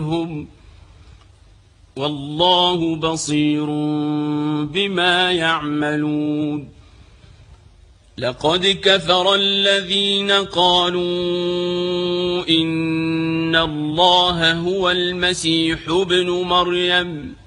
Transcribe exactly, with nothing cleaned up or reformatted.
هم والله بصير بما يعملون. لقد كفر الذين قالوا إن الله هو المسيح ابن مريم